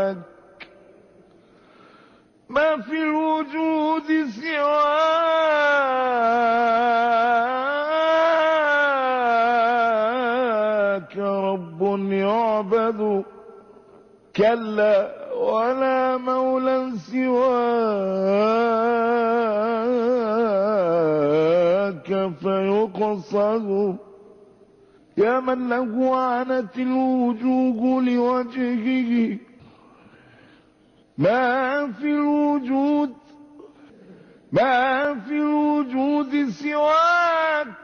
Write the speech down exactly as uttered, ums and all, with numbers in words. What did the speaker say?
سواك، ما في الوجود سواك رب يعبد، كلا ولا مولى سواك فيقصد. يا من له عنت الوجوه لوجهه، ما في الوجود ما في الوجود سواك